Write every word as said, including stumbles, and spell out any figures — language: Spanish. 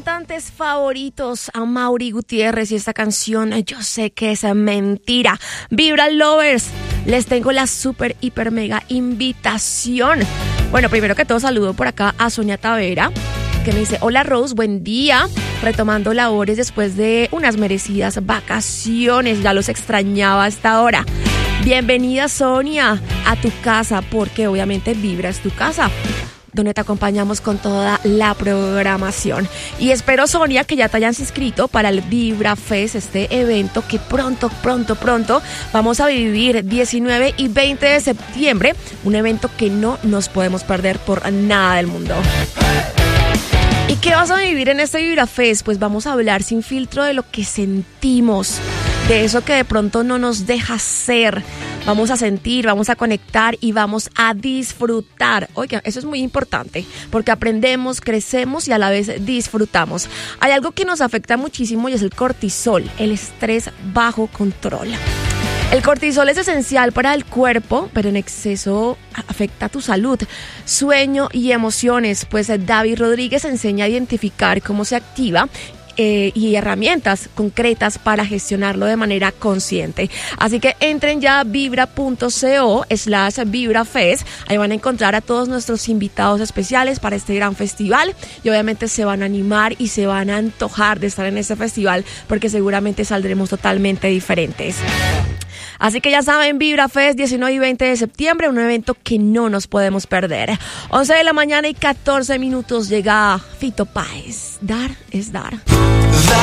cantantes favoritos, a Mauri Gutiérrez y esta canción Yo sé que es mentira. Vibra Lovers, les tengo la super hiper mega invitación. Bueno, primero que todo saludo por acá a Sonia Tavera, que me dice: hola Rose, buen día, retomando labores después de unas merecidas vacaciones, ya los extrañaba hasta ahora. Bienvenida Sonia a tu casa, porque obviamente Vibra es tu casa, donde te acompañamos con toda la programación. Y espero, Sonia, que ya te hayas inscrito para el Vibra Fest, este evento que pronto, pronto, pronto vamos a vivir diecinueve y veinte de septiembre, un evento que no nos podemos perder por nada del mundo. ¿Y qué vas a vivir en este Vibra Fest? Pues vamos a hablar sin filtro de lo que sentimos, de eso que de pronto no nos deja ser. Vamos a sentir, vamos a conectar y vamos a disfrutar. Oiga, eso es muy importante porque aprendemos, crecemos y a la vez disfrutamos. Hay algo que nos afecta muchísimo y es el cortisol, el estrés bajo control. El cortisol es esencial para el cuerpo, pero en exceso afecta tu salud, sueño y emociones. Pues David Rodríguez enseña a identificar cómo se activa Eh, y herramientas concretas para gestionarlo de manera consciente. Así que entren ya a vibra.co slash vibrafest. Ahí van a encontrar a todos nuestros invitados especiales para este gran festival y obviamente se van a animar y se van a antojar de estar en este festival porque seguramente saldremos totalmente diferentes. Así que ya saben, Vibra Fest, diecinueve y veinte de septiembre, un evento que no nos podemos perder. once de la mañana y catorce minutos llega Fito Páez. Dar es dar.